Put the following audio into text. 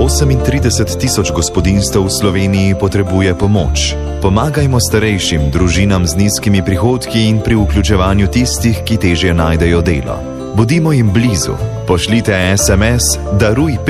38 tisoč gospodinjstev v Sloveniji potrebuje pomoč. Pomagajmo starejšim, družinam z nizkimi prihodki in pri vključevanju tistih, ki težje najdejo delo. Bodimo jim blizu. Pošljite SMS Daruj